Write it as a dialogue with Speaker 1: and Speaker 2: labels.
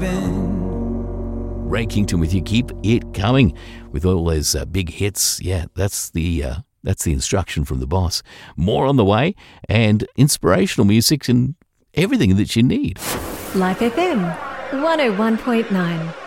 Speaker 1: been.
Speaker 2: Ray Kington with you. Keep it coming with all those big hits. Yeah, that's the instruction from the boss. More on the way, and inspirational music and everything that you need.
Speaker 3: Life FM 101.9.